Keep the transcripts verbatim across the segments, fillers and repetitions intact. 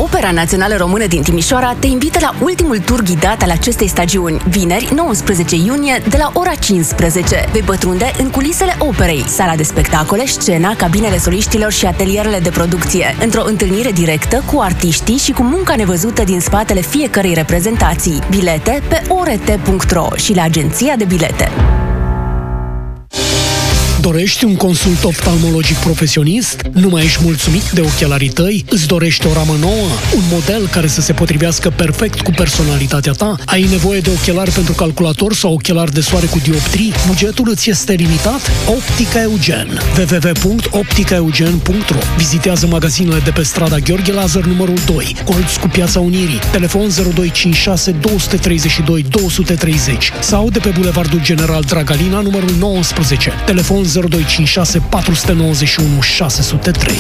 Opera Națională Română din Timișoara te invită la ultimul tur ghidat al acestei stagiuni, vineri, nouăsprezece iunie, de la ora cincisprezece. Vei pătrunde în culisele operei, sala de spectacole, scena, cabinele soliștilor și atelierele de producție, într-o întâlnire directă cu artiștii și cu munca nevăzută din spatele fiecărei reprezentații. Bilete pe o r t punct r o și la agenția de bilete. Dorești un consult oftalmologic profesionist? Nu mai ești mulțumit de ochelarii tăi? Îți dorești o ramă nouă? Un model care să se potrivească perfect cu personalitatea ta? Ai nevoie de ochelari pentru calculator sau ochelari de soare cu dioptrii? Bugetul îți este limitat? Optica Eugen. w w w punct optica eugen punct r o. Vizitează magazinele de pe strada Gheorghe Lazar numărul doi, colț cu Piața Unirii, telefon zero doi cinci șase doi trei doi doi trei zero sau de pe Bulevardul General Dragalina numărul nouăsprezece, telefon zero doi cinci șase patru nouă unu șase zero trei.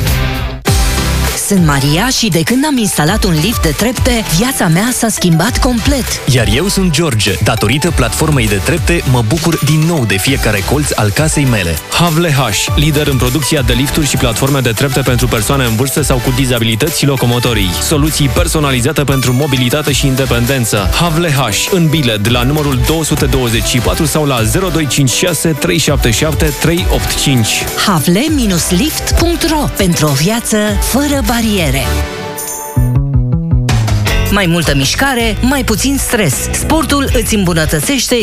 Sunt Maria și de când am instalat un lift de trepte, viața mea s-a schimbat complet. Iar eu sunt George. Datorită platformei de trepte, mă bucur din nou de fiecare colț al casei mele. Havle H, lider în producția de lifturi și platforme de trepte pentru persoane în vârstă sau cu dizabilități și locomotorii. Soluții personalizate pentru mobilitate și independență. Havle H, în Biled, la numărul două sute douăzeci și patru sau la zero doi cinci șase trei șapte șapte trei opt cinci. havle lift punct r o, pentru o viață fără bariere. Mai multă mișcare, mai puțin stres. Sportul îți îmbunătățește